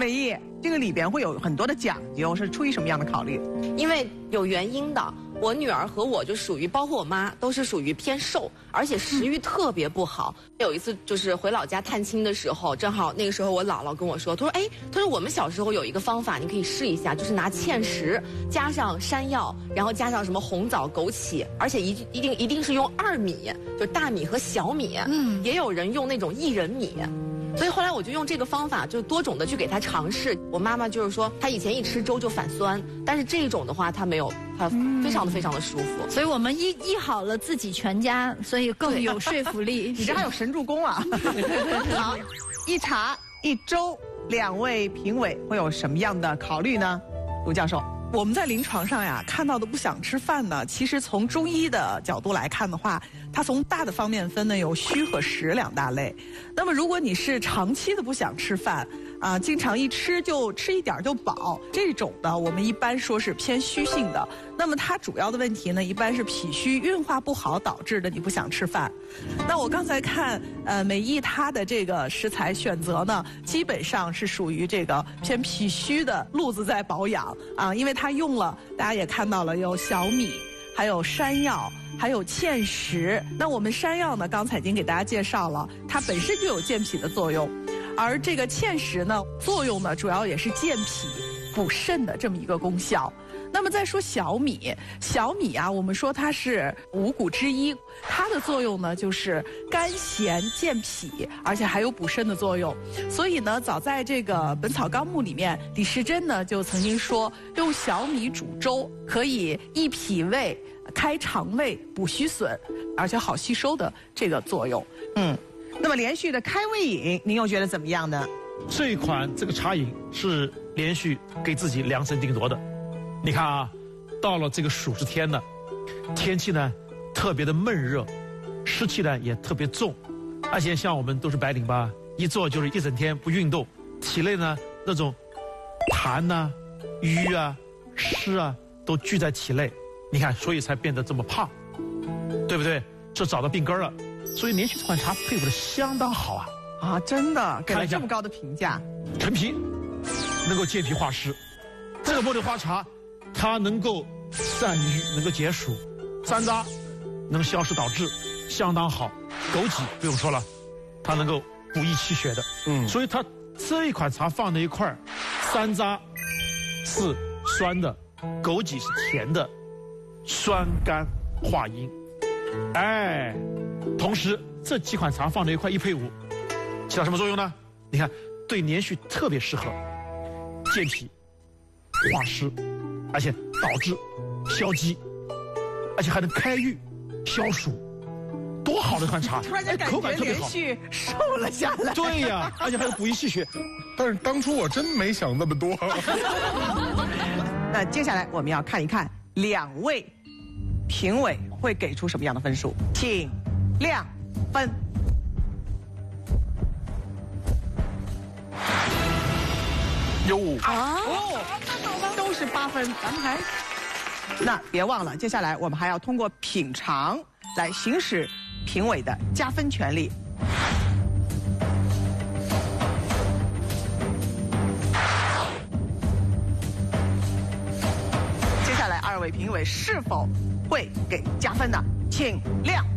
美意，这个里边会有很多的讲究，是出于什么样的考虑？ 因为有原因的。我女儿和我就属于，包括我妈都是属于偏瘦，而且食欲特别不好。有一次就是回老家探亲的时候，正好那个时候我姥姥跟我说，她说我们小时候有一个方法，你可以试一下，就是拿芡实加上山药，然后加上什么红枣、枸杞，而且一定是用2米，就大米和小米。也有人用那种薏仁米。所以后来我就用这个方法，就多种的去给他尝试。我妈妈就是说，她以前一吃粥就反酸，但是这种的话，她没有，她非常的舒服。 所以我们医好了自己全家，所以更有说服力。 你这还有神助攻啊！好，一茶一粥，2位评委会有什么样的考虑呢？卢教授。 我们在临床上呀看到的不想吃饭呢，其实从中医的角度来看的话，它从大的方面分呢有虚和实2大类。那么如果你是长期的不想吃饭经常一吃就吃一点就饱，这种的我们一般说是偏虚性的。那么它主要的问题呢，一般是脾虚运化不好导致的，你不想吃饭。那我刚才看美意它的这个食材选择呢，基本上是属于这个偏脾虚的路子在保养因为它用了大家也看到了有小米，还有山药，还有芡实。那我们山药呢，刚才已经给大家介绍了，它本身就有健脾的作用。而这个芡实呢，作用呢主要也是健脾补肾的这么一个功效。那么再说小米，小米我们说它是5谷之一，它的作用呢就是甘咸健脾，而且还有补肾的作用。所以呢，早在这个《本草纲目》里面，李时珍呢就曾经说，用小米煮粥可以益脾胃、开肠胃、补虚损，而且好吸收的这个作用。 那么连续的开胃饮，您又觉得怎么样呢？ 这一款这个茶饮是连续给自己量身定做的。你看到了这个暑之天呢，天气呢特别的闷热，湿气呢也特别重，而且像我们都是白领吧，一坐就是一整天不运动，体内呢那种痰瘀湿都聚在体内，你看，所以才变得这么胖，对不对？这找到病根了。所以连续这款茶配合的相当好真的给了这么高的评价。 陈皮能够健脾化湿，这个茉莉花茶它能够散瘀，能够解暑，山楂能消食导滞，相当好。枸杞不用说了，它能够补益气血的。所以它这一款茶放在一块儿，山楂是酸的，枸杞是甜的，酸甘化阴。同时这几款茶放在一块1配5，起到什么作用呢？你看，对连续特别适合，健脾化湿，而且导滞消积，而且还能开郁消暑，多好的一款茶！ 突然间感觉连续瘦了下来。 对呀，而且还有补益气血。 但是当初我真没想那么多。 那接下来我们要看一看2位评委会给出什么样的分数，请亮分。 有都是8分，咱们还。那别忘了，接下来我们还要通过品尝来行使评委的加分权利。接下来2位评委是否会给加分呢？请亮